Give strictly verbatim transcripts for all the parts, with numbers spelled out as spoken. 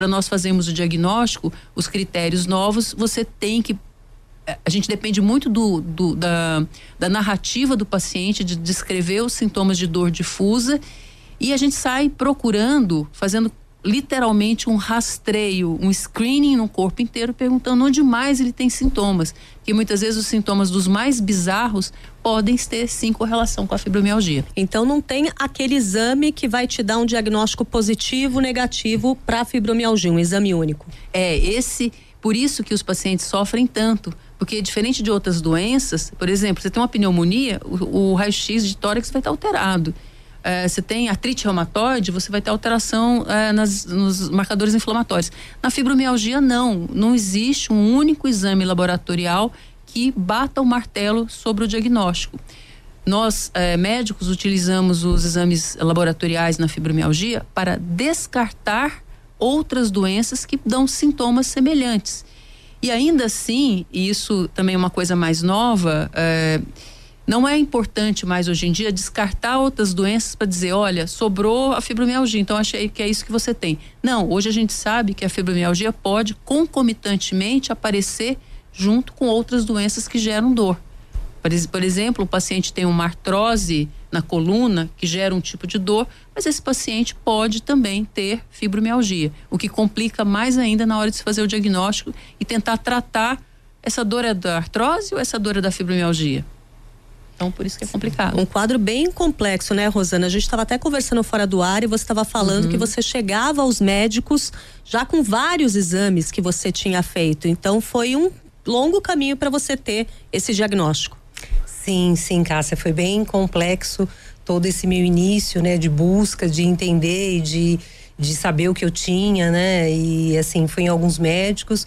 para nós fazermos o diagnóstico, os critérios novos, você tem que a gente depende muito do, do, da, da narrativa do paciente, de descrever os sintomas de dor difusa, e a gente sai procurando, fazendo literalmente um rastreio, um screening no corpo inteiro, perguntando onde mais ele tem sintomas, que muitas vezes os sintomas dos mais bizarros podem ter sim correlação com a fibromialgia. Então não tem aquele exame que vai te dar um diagnóstico positivo, negativo para a fibromialgia, um exame único. É, esse, por isso que os pacientes sofrem tanto, porque diferente de outras doenças, por exemplo, você tem uma pneumonia, o, o raio-x de tórax vai estar alterado. É, você tem artrite reumatoide, você vai ter alteração é, nas, nos marcadores inflamatórios. Na fibromialgia, não. Não existe um único exame laboratorial que bata o martelo sobre o diagnóstico. Nós, é, médicos, utilizamos os exames laboratoriais na fibromialgia para descartar outras doenças que dão sintomas semelhantes. E ainda assim, e isso também é uma coisa mais nova, é, não é importante mais hoje em dia descartar outras doenças para dizer, olha, sobrou a fibromialgia, então achei que é isso que você tem. Não, hoje a gente sabe que a fibromialgia pode concomitantemente aparecer junto com outras doenças que geram dor. Por, por exemplo, o paciente tem uma artrose na coluna que gera um tipo de dor, mas esse paciente pode também ter fibromialgia, o que complica mais ainda na hora de se fazer o diagnóstico e tentar tratar essa dor é da artrose ou essa dor é da fibromialgia. Então, por isso que é complicado. Um quadro bem complexo, né, Rosana? A gente estava até conversando fora do ar e você estava falando uhum. que você chegava aos médicos já com vários exames que você tinha feito. Então, foi um longo caminho para você ter esse diagnóstico. Sim, sim, Cássia, foi bem complexo todo esse meu início, né, de busca, de entender e de, de saber o que eu tinha, né, e assim, fui em alguns médicos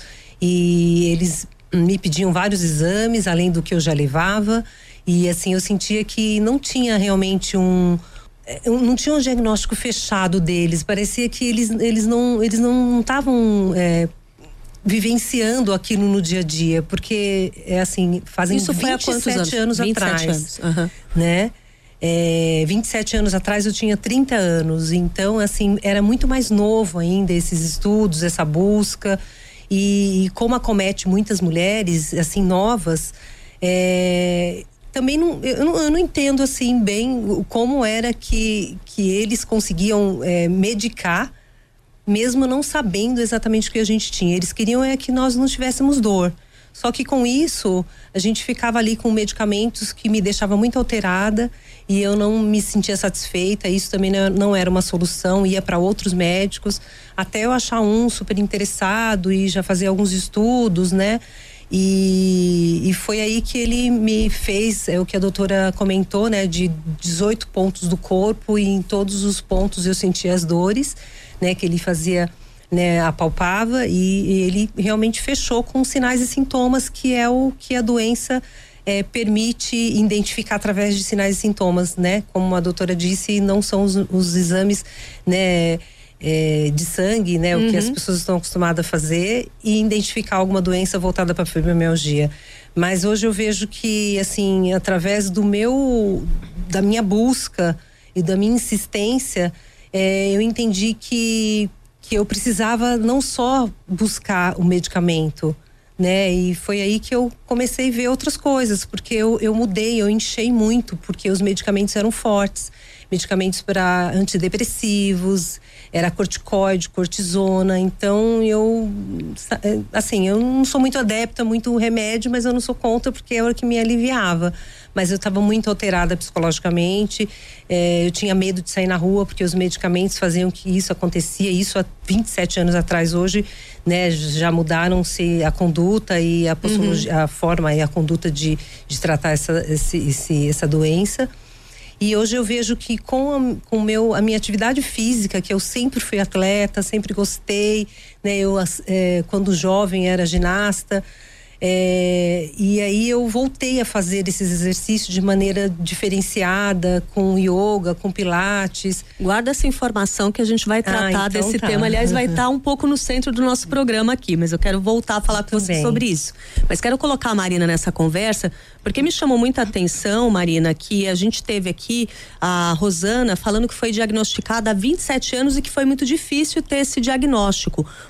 e eles me pediam vários exames, além do que eu já levava, e assim, eu sentia que não tinha realmente um, não tinha um diagnóstico fechado deles, parecia que eles, eles não eles não estavam é, vivenciando aquilo no dia a dia, porque é assim, fazem Isso foi há vinte e sete anos, anos vinte e sete atrás, anos. Uhum. né? É, vinte e sete anos atrás eu tinha trinta anos, então assim, era muito mais novo ainda esses estudos, essa busca, e, e como acomete muitas mulheres, assim, novas, é, também não, eu, não, eu não entendo assim bem como era que, que eles conseguiam é, medicar mesmo não sabendo exatamente o que a gente tinha. Eles queriam é que nós não tivéssemos dor. Só que com isso, a gente ficava ali com medicamentos que me deixavam muito alterada e eu não me sentia satisfeita. Isso também não era uma solução, ia para outros médicos, até eu achar um super interessado e já fazer alguns estudos, né? E, e foi aí que ele me fez, é o que a doutora comentou, né? De dezoito pontos do corpo, e em todos os pontos eu sentia as dores, né, que ele fazia, né, apalpava, e, e ele realmente fechou com sinais e sintomas, que é o que a doença é, permite identificar através de sinais e sintomas, né? Como a doutora disse, não são os, os exames, né, é, de sangue, né, uhum. o que as pessoas estão acostumadas a fazer, e identificar alguma doença voltada para a fibromialgia. Mas hoje eu vejo que, assim, através do meu, da minha busca e da minha insistência, É, eu entendi que, que eu precisava não só buscar o medicamento, né? E foi aí que eu comecei a ver outras coisas, porque eu, eu mudei, eu enchei muito, porque os medicamentos eram fortes. Medicamentos para antidepressivos, era corticoide, cortisona, então eu, assim, eu não sou muito adepta, muito remédio, mas eu não sou contra, porque era o que me aliviava. Mas eu estava muito alterada psicologicamente, é, eu tinha medo de sair na rua, porque os medicamentos faziam que isso acontecia, isso há vinte e sete anos atrás. Hoje, né, já mudaram-se a conduta e a postologia, uhum. a forma e a conduta de, de tratar essa, esse, esse, essa doença. E hoje eu vejo que com, a, com meu, a minha atividade física, que eu sempre fui atleta, sempre gostei, né? Eu, é, quando jovem, era ginasta, é, e aí eu voltei a fazer esses exercícios de maneira diferenciada, com yoga, com pilates. Guarda essa informação que a gente vai tratar ah, então desse tá. tema. Aliás, vai estar um pouco no centro do nosso programa aqui, mas eu quero voltar a falar com você sobre isso. Mas quero colocar a Marina nessa conversa, porque me chamou muita atenção, Marina, que a gente teve aqui a Rosana falando que foi diagnosticada há vinte e sete anos e que foi muito difícil ter esse diagnóstico.